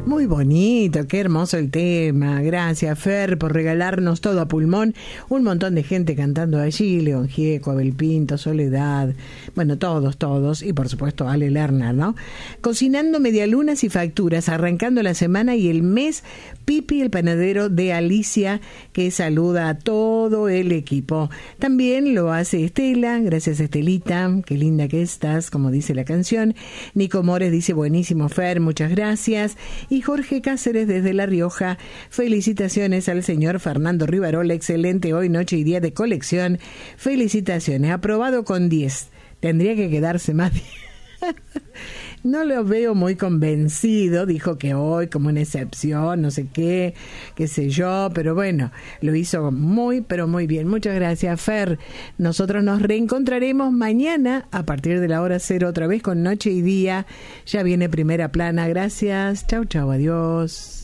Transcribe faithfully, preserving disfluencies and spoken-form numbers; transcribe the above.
Muy bonito, qué hermoso el tema. Gracias, Fer, por regalarnos todo a pulmón. Un montón de gente cantando allí, León Gieco, Abel Pinto, Soledad, bueno, todos, todos, y por supuesto Ale Lerner, ¿no? Cocinando medialunas y facturas, arrancando la semana y el mes, Pipi, el panadero de Alicia, que saluda a todo el equipo. También lo hace Estela, gracias Estelita, qué linda que estás, como dice la canción. Nico Mores dice, buenísimo, Fer, muchas gracias. Y Jorge Cáceres desde La Rioja, felicitaciones al señor Fernando Rivarola, excelente hoy, noche y día de colección. Felicitaciones, aprobado con diez. Tendría que quedarse más diez. No lo veo muy convencido, dijo que hoy como una excepción, no sé qué, qué sé yo, pero bueno, lo hizo muy, pero muy bien. Muchas gracias, Fer. Nosotros nos reencontraremos mañana a partir de la hora cero otra vez con Noche y Día. Ya viene Primera Plana. Gracias. Chau, chau, adiós.